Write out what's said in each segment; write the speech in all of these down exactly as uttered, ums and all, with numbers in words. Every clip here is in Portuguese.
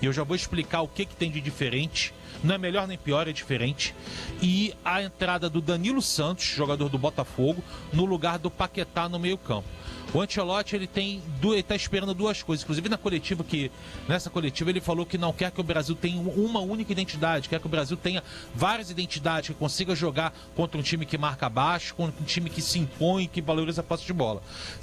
E eu já vou explicar o que, que tem de diferente. Não é melhor nem pior, é diferente. E a entrada do Danilo Santos, jogador do Botafogo, no lugar do Paquetá no meio-campo. O Ancelotti, ele tem, ele tá esperando duas coisas. Inclusive na coletiva, que nessa coletiva ele falou que não quer que o Brasil tenha uma única identidade, quer que o Brasil tenha várias identidades, que consiga jogar contra um time que marca baixo, contra um time que se impõe, que valoriza a posse de bola.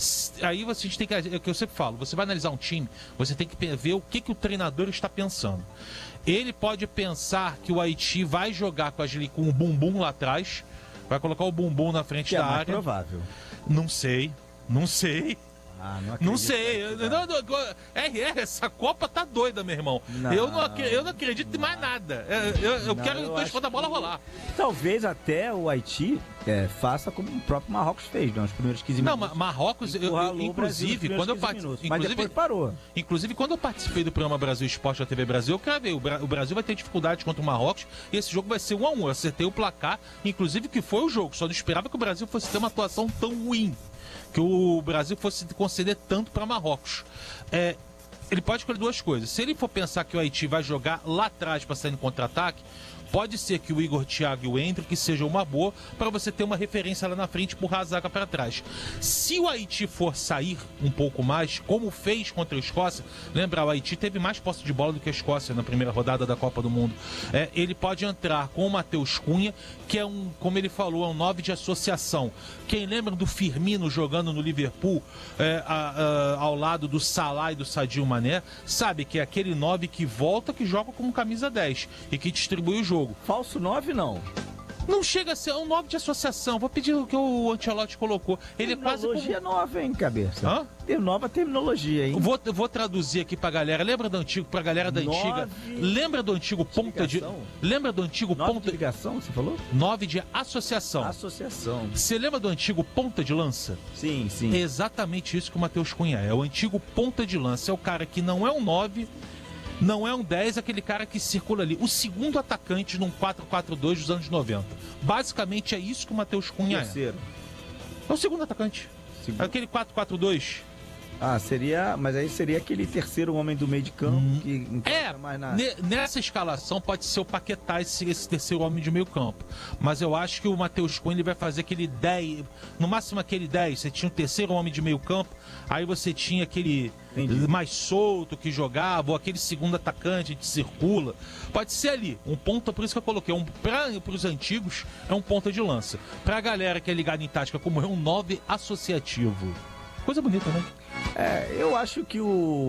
Aí você tem que, é o que eu sempre falo, você vai analisar um time, você tem que ver o que, que o treinador está pensando. Ele pode pensar que o Haiti vai jogar com, a, com o bumbum lá atrás, vai colocar o bumbum na frente que da é mais área. Provável. Não sei, não sei. Ah, não, não sei. Não, não, não, R R, essa Copa tá doida, meu irmão. Não, eu, não, eu não acredito em mais nada. Eu, eu, eu não, quero eu deixar a bola que... rolar. Talvez até o Haiti é, faça como o próprio Marrocos fez, né? Os primeiros quinze minutos. Não, Marrocos, eu, eu, inclusive, quando eu participei. Mas depois parou. Inclusive, quando eu participei do programa Brasil Esporte da T V Brasil, eu quero ver. O, Bra o Brasil vai ter dificuldade contra o Marrocos e esse jogo vai ser um a um. Eu acertei o placar, inclusive que foi o jogo. Só não esperava que o Brasil fosse ter uma atuação tão ruim, que o Brasil fosse conceder tanto para Marrocos. É, ele pode escolher duas coisas. Se ele for pensar que o Haiti vai jogar lá atrás para sair no contra-ataque, pode ser que o Igor Thiago e o Hendrick seja uma boa para você ter uma referência lá na frente e empurrar a zaga para trás. Se o Haiti for sair um pouco mais, como fez contra a Escócia, lembra, o Haiti teve mais posse de bola do que a Escócia na primeira rodada da Copa do Mundo. É, ele pode entrar com o Matheus Cunha, que é um, como ele falou, é um nove de associação. Quem lembra do Firmino jogando no Liverpool, é, a, a, ao lado do Salah e do Sadio Mané, sabe que é aquele nove que volta, que joga como camisa dez e que distribui o jogo. Falso nove, não. Não chega a ser um nove de associação. Vou pedir o que o Ancelotti colocou. Ele é quase. Terminologia nova, hein, cabeça? Hã? Tem nova terminologia, hein? Vou, vou traduzir aqui pra galera. Lembra do antigo, pra galera da Nove antiga? Lembra do antigo ponta de. Lembra do antigo Nove ponta de ligação, você falou? Nove de associação. Associação. Você lembra do antigo ponta de lança? Sim, sim. É exatamente isso que o Matheus Cunha é. É o antigo ponta de lança. É o cara que não é um nove. Não é um dez, aquele cara que circula ali. O segundo atacante num quatro quatro dois dos anos noventa. Basicamente é isso que o Matheus Cunha Terceiro. é. É o segundo atacante. Segundo. É aquele quatro quatro dois. Ah, seria... Mas aí seria aquele terceiro homem do meio de campo hum. que não é, mais nada. Ne, nessa escalação pode ser o Paquetá esse, esse terceiro homem de meio campo. Mas eu acho que o Matheus Cunha ele vai fazer aquele dez, no máximo aquele dez. Você tinha o terceiro homem de meio campo, aí você tinha aquele Entendi. mais solto que jogava, ou aquele segundo atacante que circula. Pode ser ali, um ponta, por isso que eu coloquei. Um, para os antigos, é um ponta de lança. Pra galera que é ligada em tática, como é um nove associativo. Coisa bonita, né? É, eu acho que o,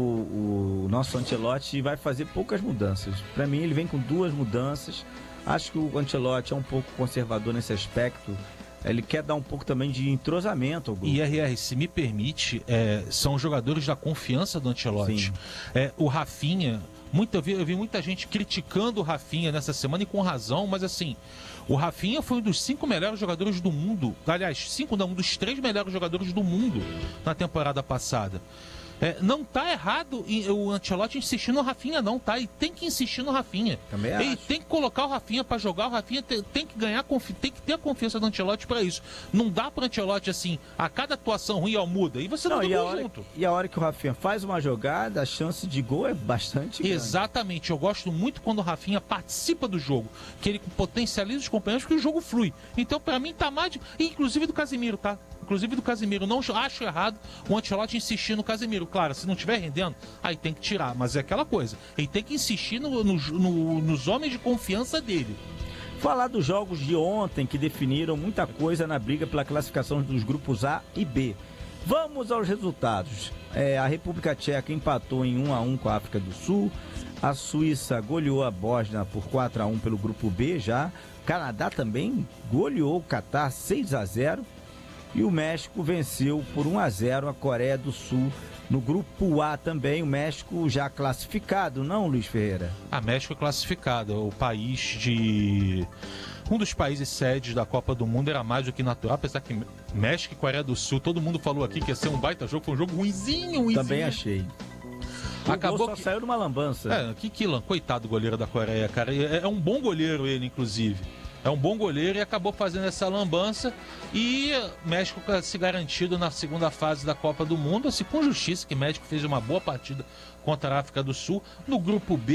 o nosso Ancelotti vai fazer poucas mudanças. Para mim, ele vem com duas mudanças. Acho que o Ancelotti é um pouco conservador nesse aspecto. Ele quer dar um pouco também de entrosamento ao grupo. E R R, se me permite, é, são jogadores da confiança do Ancelotti. É, o Rafinha, muito, eu, vi, eu vi muita gente criticando o Rafinha nessa semana e com razão, mas assim, o Rafinha foi um dos cinco melhores jogadores do mundo. Aliás, cinco não, um dos três melhores jogadores do mundo na temporada passada. É, não tá errado o Ancelotti insistir no Rafinha, não, tá? E tem que insistir no Rafinha. Também Ele acho. tem que colocar o Rafinha pra jogar, o Rafinha tem, tem que ganhar, tem que ter a confiança do Ancelotti pra isso. Não dá pro Ancelotti assim, a cada atuação ruim, ó, muda. E você não, não e, a muda hora, junto. e a hora que o Rafinha faz uma jogada, a chance de gol é bastante grande. Exatamente, eu gosto muito quando o Rafinha participa do jogo, que ele potencializa os companheiros, que o jogo flui. Então, pra mim, tá mais de... Inclusive do Casemiro, tá? Inclusive do Casemiro. Não acho errado o Ancelotti insistir no Casemiro. Claro, se não estiver rendendo, aí tem que tirar. Mas é aquela coisa. Ele tem que insistir no, no, no, nos homens de confiança dele. Falar dos jogos de ontem que definiram muita coisa na briga pela classificação dos grupos A e B. Vamos aos resultados. É, a República Tcheca empatou em um a um com a África do Sul. A Suíça goleou a Bósnia por quatro a um pelo grupo B já. O Canadá também goleou o Catar seis a zero. E o México venceu por um a zero a Coreia do Sul. No grupo A também, o México já classificado, não, Luiz Ferreira? A México é classificado, o país de... Um dos países sedes da Copa do Mundo era mais do que natural, apesar que México e Coreia do Sul, todo mundo falou aqui que ia ser um baita jogo, foi um jogo ruinzinho, ruinzinho. Também achei. O Acabou gol só que... saiu numa lambança. É, que Kilan, coitado do goleiro da Coreia, cara. É, é um bom goleiro ele, inclusive. É um bom goleiro e acabou fazendo essa lambança. E México se garantido na segunda fase da Copa do Mundo. Assim, com justiça, que México fez uma boa partida contra a África do Sul. No grupo B,